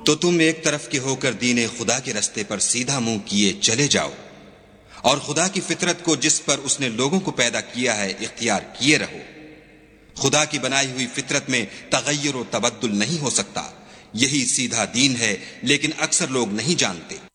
तो तुम एक तरफ के होकर दीने खुदा के रस्ते पर सीधा मुंह किए चले जाओ और खुदा की फितरत को जिस पर उसने लोगों को पैदा किया है इख्तियार किए रहो। खुदा की बनाई हुई फितरत में तगय्युर और तबद्दुल नहीं हो सकता। यही सीधा दीन है, लेकिन अक्सर लोग नहीं जानते।